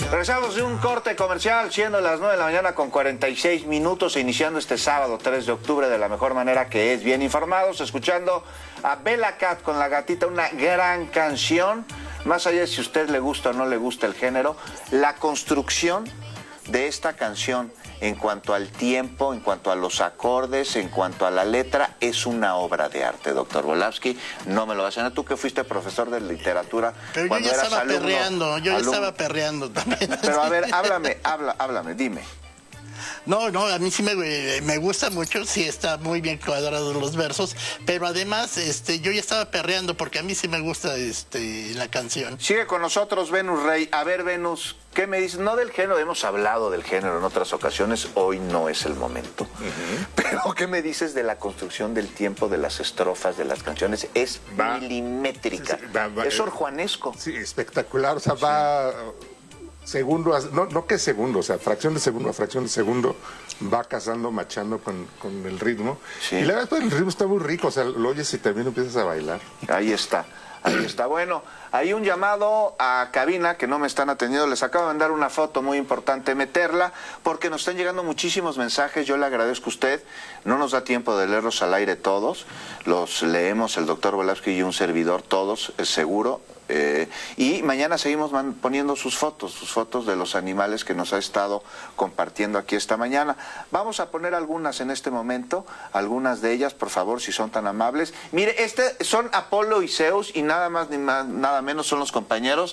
Regresamos de un corte comercial, siendo las 9 de la mañana con 46 minutos, iniciando este sábado 3 de octubre de la mejor manera, que es bien informados, escuchando a Bella Cat con La Gatita, una gran canción. Más allá de si a usted le gusta o no le gusta el género, la construcción de esta canción en cuanto al tiempo, en cuanto a los acordes, en cuanto a la letra, es una obra de arte, doctor Volavsky. No me lo vas a negar, tú que fuiste profesor de literatura. Pero yo ya estaba perreando, estaba perreando también. Pero a ver, háblame, dime. No, a mí sí me gusta mucho, sí está muy bien cuadrados los versos, pero además yo ya estaba perreando porque a mí sí me gusta la canción. Sigue con nosotros Venus Rey. A ver, Venus, ¿qué me dices? No del género, hemos hablado del género en otras ocasiones, hoy no es el momento. Pero ¿qué me dices de la construcción del tiempo de las estrofas de las canciones? Es milimétrica, es sorjuanesco. Sí, espectacular, o sea, va... Segundo, no que segundo, o sea, fracción de segundo a fracción de segundo va casando, machando con el ritmo. Sí. Y la verdad, pues, el ritmo está muy rico, o sea, lo oyes y también empiezas a bailar. Ahí está. Bueno, hay un llamado a cabina que no me están atendiendo. Les acabo de mandar una foto muy importante, meterla, porque nos están llegando muchísimos mensajes. Yo le agradezco a usted. No nos da tiempo de leerlos al aire todos. Los leemos el doctor Volavsky y un servidor, todos, es seguro. Y mañana seguimos poniendo sus fotos de los animales que nos ha estado compartiendo aquí esta mañana. Vamos a poner algunas en este momento, algunas de ellas, por favor, si son tan amables. Mire, son Apolo y Zeus, y nada más ni nada menos son los compañeros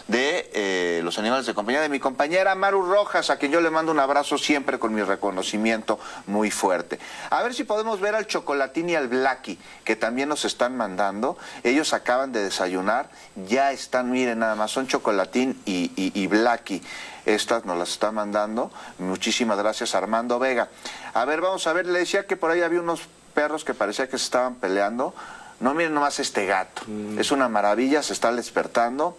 de los animales de compañía de mi compañera Maru Rojas, a quien yo le mando un abrazo siempre con mi reconocimiento muy fuerte. A ver si podemos ver al Chocolatín y al Blacky, que también nos están mandando. Ellos acaban de desayunar. Ya están, miren nada más, son Chocolatín y Blacky. Estas nos las está mandando. Muchísimas gracias, Armando Vega. A ver, vamos a ver, le decía que por ahí había unos perros que parecía que se estaban peleando. No, miren nomás este gato. Es una maravilla, se está despertando.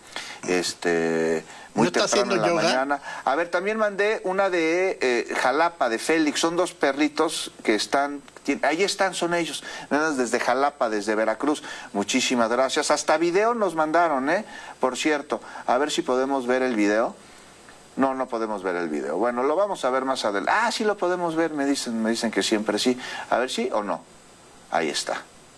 Muy temprano en la mañana. A ver, también mandé una de Jalapa, de Félix. Son dos perritos que están... Ahí están, son ellos, desde Jalapa, desde Veracruz. Muchísimas gracias. Hasta video nos mandaron, por cierto. A ver si podemos ver el video. No podemos ver el video. Bueno, lo vamos a ver más adelante. Ah, sí lo podemos ver, me dicen que siempre sí. A ver, ¿sí o no? Ahí está.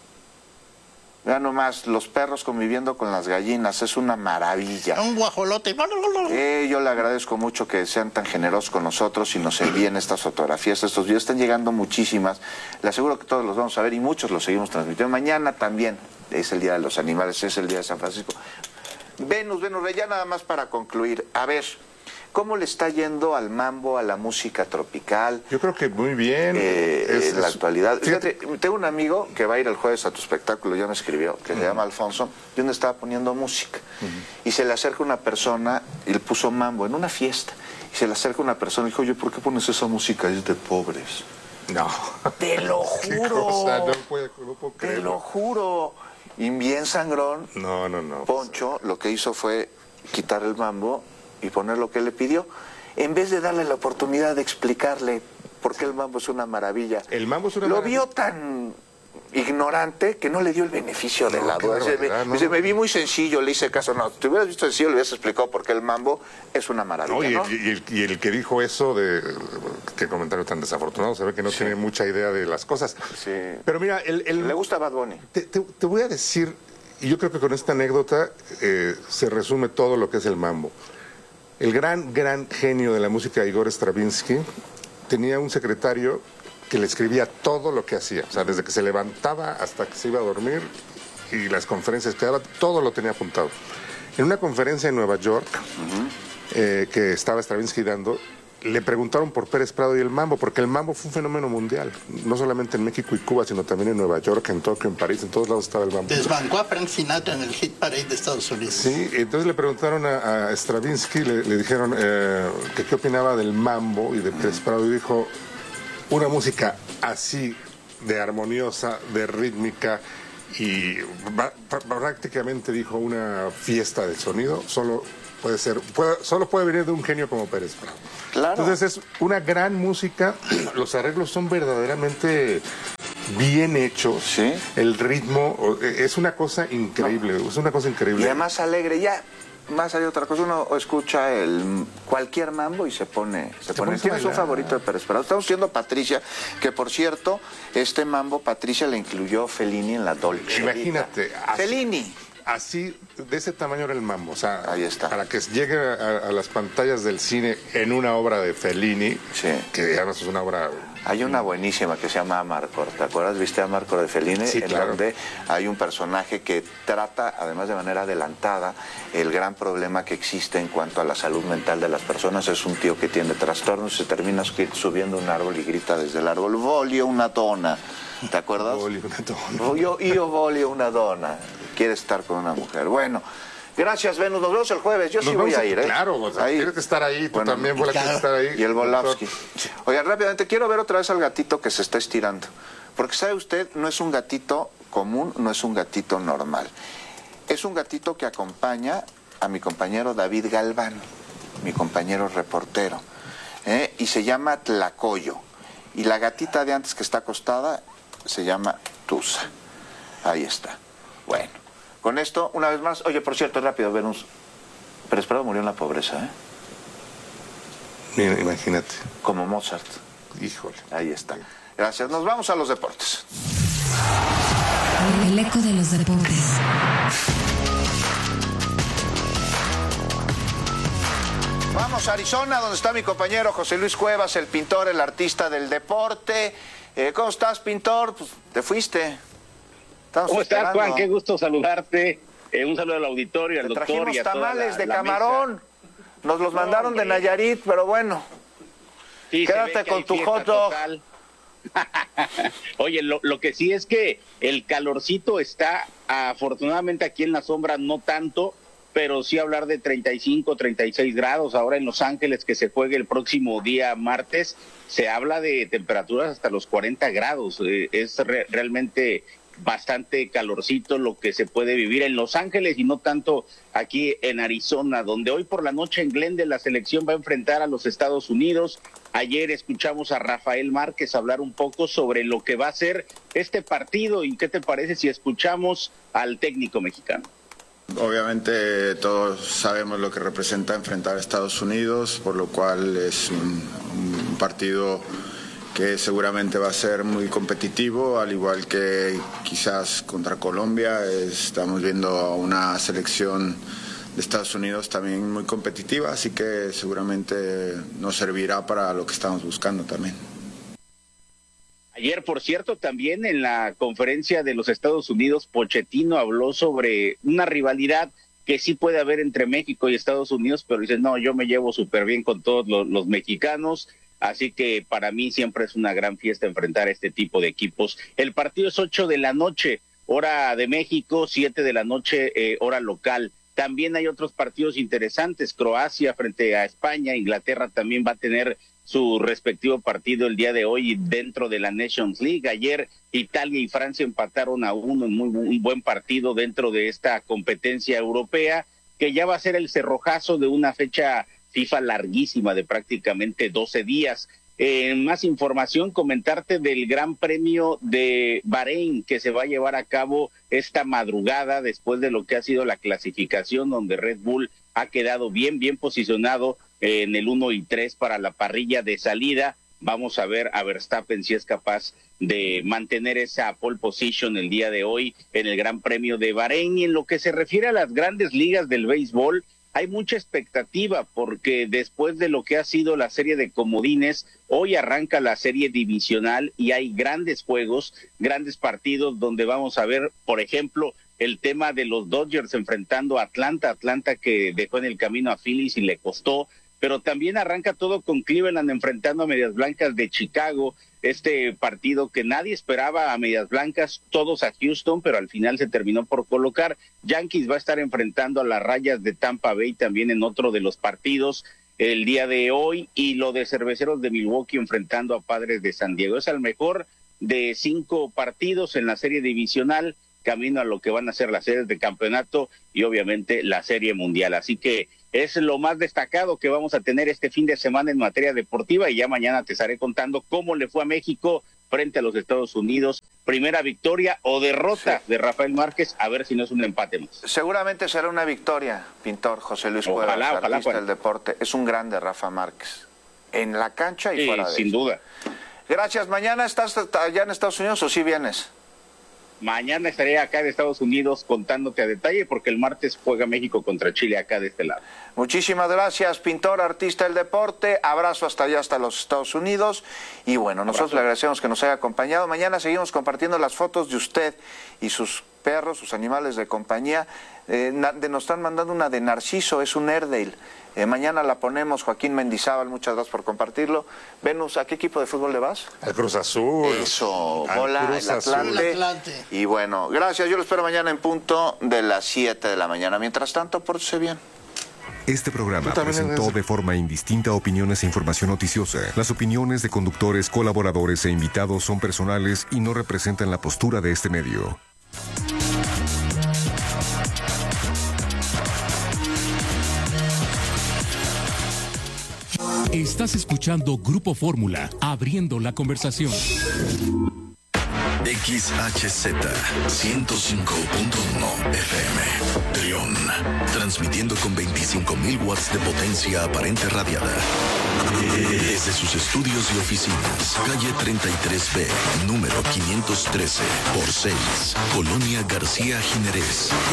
Vean nomás, los perros conviviendo con las gallinas, es una maravilla. Un guajolote. Yo le agradezco mucho que sean tan generosos con nosotros y nos envíen estas fotografías, estos videos. Están llegando muchísimas. Le aseguro que todos los vamos a ver y muchos los seguimos transmitiendo. Mañana también es el Día de los Animales, es el Día de San Francisco. Venus, ya nada más para concluir. A ver, ¿cómo le está yendo al mambo, a la música tropical? Yo creo que muy bien. En la actualidad. Fíjate, tengo un amigo que va a ir el jueves a tu espectáculo, ya me escribió, que se llama Alfonso, y donde estaba poniendo música. Y se le acerca una persona, y le puso mambo en una fiesta, y se le acerca una persona y dijo, oye, ¿por qué pones esa música? Es de pobres. No. Te lo juro. Cosa? No puedo creerlo. Te lo juro. Y bien sangrón. No. Poncho lo que hizo fue quitar el mambo y poner lo que le pidió, en vez de darle la oportunidad de explicarle por qué el mambo es una maravilla. El mambo es una Lo maravilla. vio tan ignorante que no le dio el beneficio de la duda. Me vi muy sencillo, le hice caso. No, si te hubieras visto sencillo, le hubieras explicado por qué el mambo es una maravilla. No, y el que dijo eso, qué comentario tan desafortunado, se ve que no tiene mucha idea de las cosas. Sí. Pero mira, le gusta Bad Bunny. Te voy a decir, y yo creo que con esta anécdota se resume todo lo que es el mambo. El gran genio de la música, Igor Stravinsky, tenía un secretario que le escribía todo lo que hacía. O sea, desde que se levantaba hasta que se iba a dormir y las conferencias que daba, todo lo tenía apuntado. En una conferencia en Nueva York, que estaba Stravinsky dando, le preguntaron por Pérez Prado y el mambo, porque el mambo fue un fenómeno mundial, no solamente en México y Cuba, sino también en Nueva York, en Tokio, en París, en todos lados estaba el mambo. Desbancó a Frank Sinatra en el Hit Parade de Estados Unidos. Sí, entonces le preguntaron a Stravinsky, le dijeron que qué opinaba del mambo y de Pérez Prado, y dijo, una música así de armoniosa, de rítmica, y prácticamente dijo una fiesta de sonido, solo puede venir de un genio como Pérez Prado. Claro. Entonces es una gran música, los arreglos son verdaderamente bien hechos, ¿sí? El ritmo es una cosa increíble, es una cosa increíble. Y además alegre, ya más allá de otra cosa, uno escucha cualquier mambo y se pone. ¿Tienes un favorito de Pérez Prado? Estamos viendo a Patricia, que por cierto, este mambo, Patricia le incluyó Fellini en la Dolce. Imagínate. Fellini. Así, de ese tamaño era el mambo. O sea, ahí está. Para que llegue a las pantallas del cine en una obra de Fellini, sí, que además es una obra... Hay una buenísima que se llama Amarcord, ¿te acuerdas? ¿Viste Amarcord de Fellini? Sí, claro. Donde hay un personaje que trata, además de manera adelantada, el gran problema que existe en cuanto a la salud mental de las personas. Es un tío que tiene trastornos y se termina subiendo un árbol y grita desde el árbol, voglio una donna. ¿Te acuerdas? Voglio una donna. Yo voglio una donna. Quiere estar con una mujer. Bueno, gracias, Venus. Nos vemos el jueves. Yo sí voy a ir, ¿eh? Claro, o sea, tienes que estar ahí. Tú también tienes que estar ahí. Y el Volavsky. Oigan, rápidamente, quiero ver otra vez al gatito que se está estirando. Porque, ¿sabe usted? No es un gatito común, no es un gatito normal. Es un gatito que acompaña a mi compañero David Galván, mi compañero reportero. Y se llama Tlacoyo. Y la gatita de antes que está acostada se llama Tusa. Ahí está. Bueno. Con esto, una vez más, oye, por cierto, rápido, Venus, Pérez Prado murió en la pobreza, ¿eh? Mira, imagínate. Como Mozart. Híjole. Ahí está. Gracias. Nos vamos a los deportes. El eco de los deportes. Vamos a Arizona, donde está mi compañero José Luis Cuevas, el pintor, el artista del deporte. ¿Cómo estás, pintor? Pues, te fuiste. ¿Cómo estás, Juan? Qué gusto saludarte. Un saludo al auditorio, al doctor trajimos y a toda tamales de la camarón. mesa. Nos los mandaron de Nayarit, pero bueno. Sí, quédate con tu hot dog. Oye, lo que sí es que el calorcito está, afortunadamente aquí en la sombra no tanto, pero sí hablar de 35, 36 grados. Ahora en Los Ángeles, que se juegue el próximo día martes, se habla de temperaturas hasta los 40 grados. Es realmente bastante calorcito lo que se puede vivir en Los Ángeles y no tanto aquí en Arizona, donde hoy por la noche en Glendale la selección va a enfrentar a los Estados Unidos. Ayer escuchamos a Rafael Márquez hablar un poco sobre lo que va a ser este partido y qué te parece si escuchamos al técnico mexicano. Obviamente todos sabemos lo que representa enfrentar a Estados Unidos, por lo cual es un partido que seguramente va a ser muy competitivo, al igual que quizás contra Colombia. Estamos viendo a una selección de Estados Unidos también muy competitiva, así que seguramente nos servirá para lo que estamos buscando también. Ayer, por cierto, también en la conferencia de los Estados Unidos, Pochettino habló sobre una rivalidad que sí puede haber entre México y Estados Unidos, pero dice, no, yo me llevo súper bien con todos los mexicanos. Así que para mí siempre es una gran fiesta enfrentar a este tipo de equipos. El partido es 8 de la noche, hora de México, 7 de la noche, hora local. También hay otros partidos interesantes. Croacia frente a España, Inglaterra también va a tener su respectivo partido el día de hoy dentro de la Nations League. Ayer Italia y Francia empataron a 1 en un buen partido dentro de esta competencia europea, que ya va a ser el cerrojazo de una fecha FIFA larguísima de prácticamente 12 días. Más información, comentarte del Gran Premio de Bahrein que se va a llevar a cabo esta madrugada después de lo que ha sido la clasificación, donde Red Bull ha quedado bien posicionado en el 1 y 3 para la parrilla de salida. Vamos a ver a Verstappen si es capaz de mantener esa pole position el día de hoy en el Gran Premio de Bahrein. Y en lo que se refiere a las grandes ligas del béisbol, hay mucha expectativa porque después de lo que ha sido la serie de comodines, hoy arranca la serie divisional y hay grandes juegos, grandes partidos donde vamos a ver, por ejemplo, el tema de los Dodgers enfrentando a Atlanta que dejó en el camino a Phillies y le costó, pero también arranca todo con Cleveland enfrentando a Medias Blancas de Chicago, este partido que nadie esperaba a Medias Blancas, todos a Houston, pero al final se terminó por colocar. Yankees va a estar enfrentando a las Rayas de Tampa Bay también en otro de los partidos el día de hoy, y lo de Cerveceros de Milwaukee enfrentando a Padres de San Diego. Es el mejor de 5 partidos en la serie divisional, camino a lo que van a ser las series de campeonato y obviamente la serie mundial. Así que es lo más destacado que vamos a tener este fin de semana en materia deportiva, y ya mañana te estaré contando cómo le fue a México frente a los Estados Unidos. Primera victoria o derrota de Rafael Márquez, a ver si no es un empate más. Seguramente será una victoria, pintor José Luis Cuevas, artista del deporte. Es un grande Rafa Márquez, en la cancha y fuera de sin duda. Gracias. ¿Mañana estás allá en Estados Unidos o sí vienes? Mañana estaré acá de Estados Unidos contándote a detalle, porque el martes juega México contra Chile acá de este lado. Muchísimas gracias, pintor, artista del deporte. Abrazo hasta allá, hasta los Estados Unidos. Y bueno, nosotros le agradecemos que nos haya acompañado. Mañana seguimos compartiendo las fotos de usted y sus perros, sus animales de compañía. Nos están mandando una de Narciso, es un Airedale. Mañana la ponemos. Joaquín Mendizábal, muchas gracias por compartirlo. Venus, ¿a qué equipo de fútbol le vas? Al Cruz Azul. Eso, bola, el Atlante. Y bueno, gracias. Yo lo espero mañana en punto de las 7 de la mañana. Mientras tanto, pórtese bien. Este programa presentó de forma indistinta opiniones e información noticiosa. Las opiniones de conductores, colaboradores e invitados son personales y no representan la postura de este medio. Estás escuchando Grupo Fórmula, abriendo la conversación. XHZ 105.1 FM Trión, transmitiendo con 25.000 watts de potencia aparente radiada desde sus estudios y oficinas, calle 33B, número 513 por 6, Colonia García Jiménez,